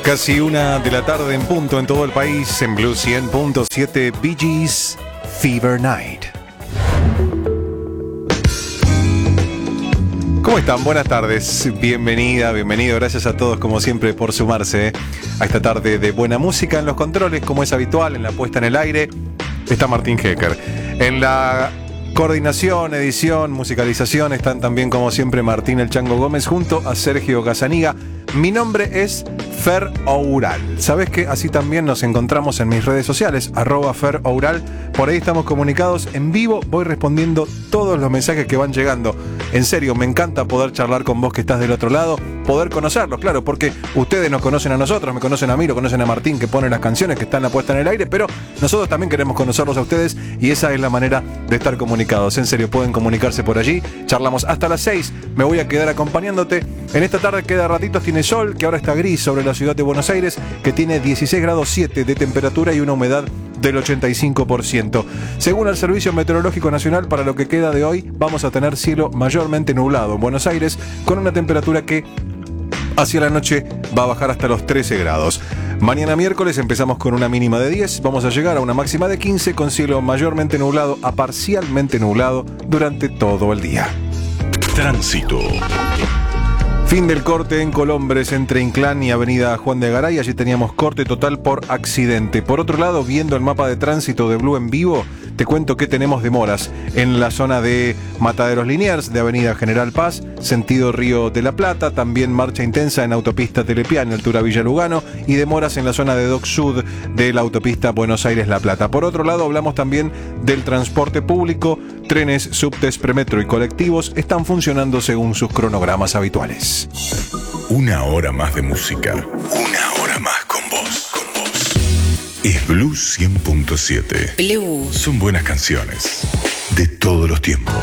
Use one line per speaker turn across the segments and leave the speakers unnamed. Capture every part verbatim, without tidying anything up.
Casi una de la tarde en punto en todo el país, en Blue cien punto siete, Bee Gees, Fever Night. ¿Cómo están? Buenas tardes, bienvenida, bienvenido, gracias a todos como siempre por sumarse a esta tarde de buena música. En los controles, como es habitual, en la puesta en el aire, está Martín Hecker. En la coordinación, edición, musicalización están también como siempre Martín El Chango Gómez junto a Sergio Gazaniga. Mi nombre es Fer Oural. Sabes que así también nos encontramos en mis redes sociales, arroba Fer Oural. Por ahí estamos comunicados en vivo. Voy respondiendo todos los mensajes que van llegando. En serio, me encanta poder charlar con vos que estás del otro lado, poder conocerlos, claro, porque ustedes nos conocen a nosotros, me conocen a mí, lo conocen a Martín, que pone las canciones, que están la puesta en el aire, pero nosotros también queremos conocerlos a ustedes y esa es la manera de estar comunicados. En serio, pueden comunicarse por allí. Charlamos hasta las seis. Me voy a quedar acompañándote. En esta tarde queda ratitos, tiene sol, que ahora está gris sobre la ciudad de Buenos Aires, que tiene dieciséis grados siete de temperatura y una humedad del ochenta y cinco por ciento. Según el Servicio Meteorológico Nacional, para lo que queda de hoy, vamos a tener cielo mayormente nublado en Buenos Aires, con una temperatura que hacia la noche va a bajar hasta los trece grados. Mañana miércoles empezamos con una mínima de diez, vamos a llegar a una máxima de quince, con cielo mayormente nublado a parcialmente nublado durante todo el día.
Tránsito.
Fin del corte en Colombres entre Inclán y Avenida Juan de Garay. Allí teníamos corte total por accidente. Por otro lado, viendo el mapa de tránsito de Blue en vivo, te cuento que tenemos demoras en la zona de Mataderos Liniers, de Avenida General Paz, sentido Río de la Plata. También marcha intensa en autopista Telepiano, altura Villa Lugano, y demoras en la zona de Dock Sud de la autopista Buenos Aires-La Plata. Por otro lado, hablamos también del transporte público. Trenes, subtes, premetro y colectivos están funcionando según sus cronogramas habituales.
Una hora más de música. Una hora más con vos. Con vos. Es Blue cien punto siete.
Blue.
Son buenas canciones de todos los tiempos.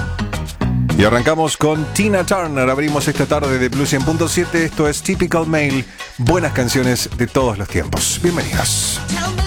Y arrancamos con Tina Turner. Abrimos esta tarde de Blue cien punto siete. Esto es Typical Male. Buenas canciones de todos los tiempos. Bienvenidos.